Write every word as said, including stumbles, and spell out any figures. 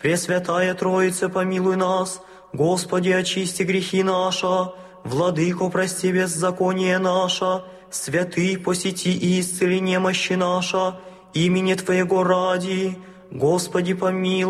Пресвятая Троица, помилуй нас. Господи, очисти грехи наши. Владыко, прости беззаконие наше. Святый, посети и исцели немощи наша. Имени Твоего ради. Господи, помилуй.